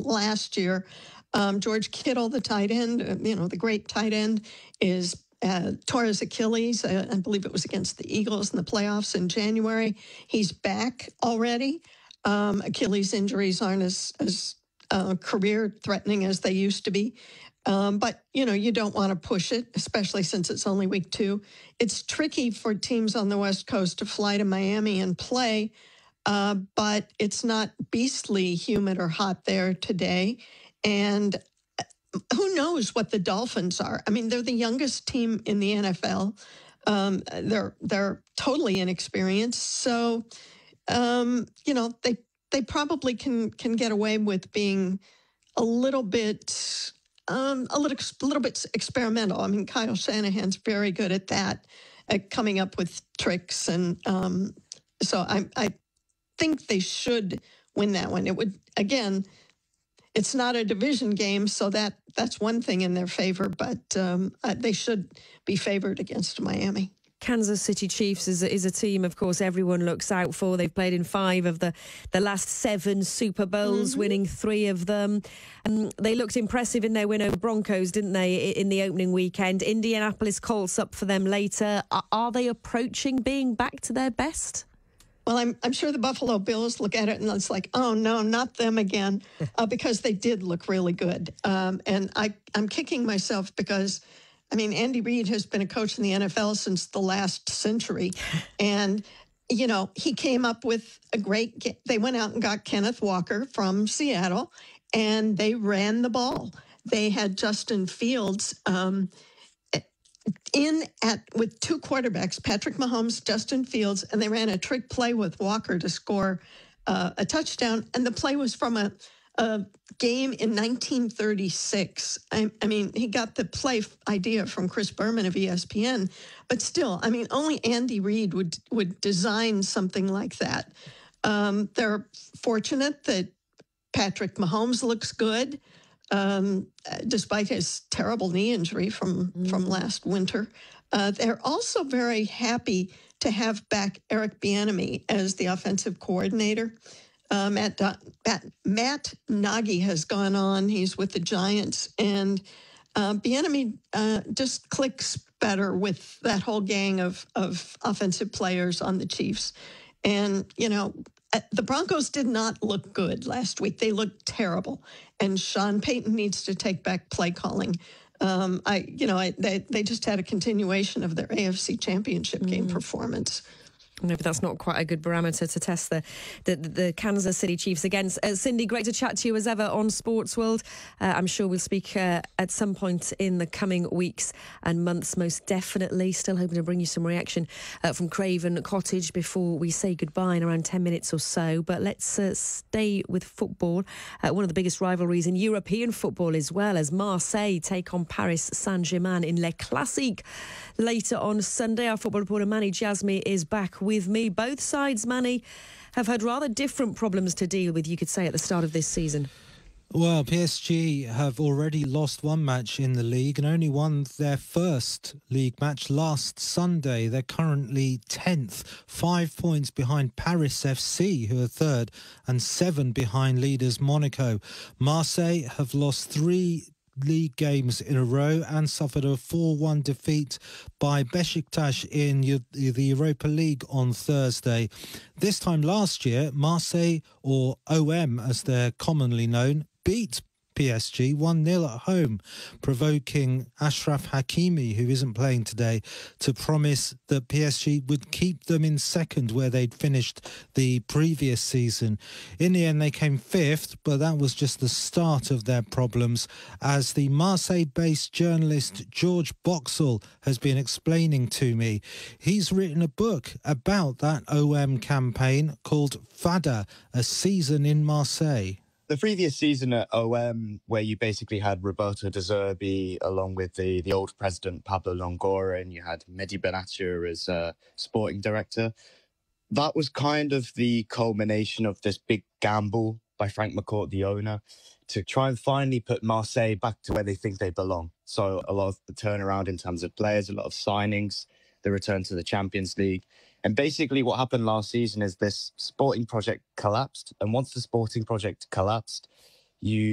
last year. George Kittle, the tight end, the great tight end, is tore his Achilles. I believe it was against the Eagles in the playoffs in January. He's back already. Achilles injuries aren't as career-threatening as they used to be. But, you don't want to push it, especially since it's only week 2. It's tricky for teams on the West Coast to fly to Miami and play, but it's not beastly humid or hot there today. And who knows what the Dolphins are? I mean, they're the youngest team in the NFL. They're totally inexperienced. So, they probably can get away with being a little bit experimental. I mean, Kyle Shanahan's very good at that, at coming up with tricks, and so I think they should win that one. It would, again, it's not a division game, so that's one thing in their favor, but they should be favored against Miami. Kansas City Chiefs is a team, of course, everyone looks out for. They've played in 5 of the last 7 Super Bowls, winning 3 of them. They looked impressive in their win over Broncos, didn't they, in the opening weekend? Indianapolis Colts up for them later. Are they approaching being back to their best? Well, I'm sure the Buffalo Bills look at it and it's like, oh, no, not them again, because they did look really good. And I'm kicking myself because, I mean, Andy Reid has been a coach in the NFL since the last century. And, he came up with they went out and got Kenneth Walker from Seattle, and they ran the ball. They had Justin Fields with 2 quarterbacks, Patrick Mahomes, Justin Fields, and they ran a trick play with Walker to score a touchdown. And the play was from a game in 1936. I mean, he got the play idea from Chris Berman of ESPN, but still, I mean, only Andy Reid would design something like that. They're fortunate that Patrick Mahomes looks good, despite his terrible knee injury from last winter. They're also very happy to have back Eric Bieniemy as the offensive coordinator. Matt Nagy has gone on. He's with the Giants, and Bieniemy just clicks better with that whole gang of offensive players on the Chiefs. And, the Broncos did not look good last week. They looked terrible. And Sean Payton needs to take back play calling. They just had a continuation of their AFC Championship game performance. No, but that's not quite a good barometer to test the Kansas City Chiefs against. Cindy, great to chat to you as ever on Sports World. I'm sure we'll speak at some point in the coming weeks and months, most definitely. Still hoping to bring you some reaction from Craven Cottage before we say goodbye in around 10 minutes or so. But let's stay with football. One of the biggest rivalries in European football, as well, as Marseille take on Paris Saint-Germain in Le Classique later on Sunday. Our football reporter Manny Jasmi is back with me. Both sides, Manny, have had rather different problems to deal with, you could say, at the start of this season. Well, PSG have already lost 1 match in the league and only won their first league match last Sunday. They're currently 10th, 5 points behind Paris FC, who are 3rd, and 7 behind leaders Monaco. Marseille have lost 3 league games in a row and suffered a 4-1 defeat by Besiktas in the Europa League on Thursday. This time last year, Marseille, or OM as they're commonly known, beat PSG 1-0 at home, provoking Achraf Hakimi, who isn't playing today, to promise that PSG would keep them in second where they'd finished the previous season. In the end, they came 5th, but that was just the start of their problems, as the Marseille-based journalist George Boxall has been explaining to me. He's written a book about that OM campaign called Fada, A Season in Marseille. The previous season at OM, where you basically had Roberto De Zerbi along with the old president Pablo Longoria, and you had Mehdi Benatia as sporting director, that was kind of the culmination of this big gamble by Frank McCourt, the owner, to try and finally put Marseille back to where they think they belong. So a lot of the turnaround in terms of players, a lot of signings, the return to the Champions League. And basically what happened last season is this sporting project collapsed. And once the sporting project collapsed, you